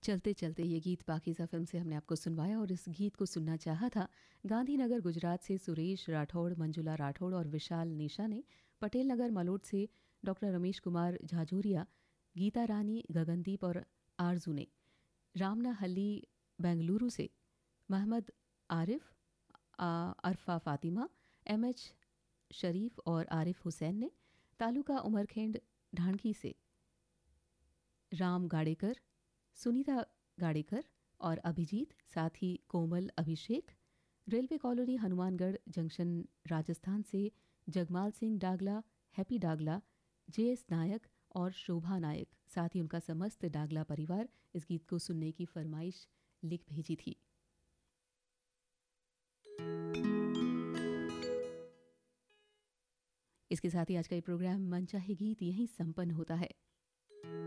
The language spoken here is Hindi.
चलते चलते ये गीत पाकीज़ा फिल्म से हमने आपको सुनवाया और इस गीत को सुनना चाहा था गांधीनगर गुजरात से सुरेश राठौड़, मंजुला राठौड़ और विशाल निशा ने। पटेल नगर मलोट से डॉक्टर रमेश कुमार झाझुरिया, गीता रानी, गगनदीप और आरजू ने। रामनाहल्ली बेंगलुरु से मोहम्मद आरिफ, अरफा फातिमा, एमएच शरीफ और आरिफ हुसैन ने। तालुका उमरखेंड ढाणकी से राम गाड़ेकर, सुनीता गाड़ेकर और अभिजीत, साथ ही कोमल, अभिषेक। Railway colony Hanumangarh junction Rajasthan से जगमाल सिंह डागला, हैप्पी डागला, जेएस नायक और शोभा नायक, साथ ही उनका समस्त डागला परिवार इस गीत को सुनने की फरमाइश लिख भेजी थी। इसके साथ ही आज का ये प्रोग्राम मनचाहे गीत यहीं संपन्न होता है।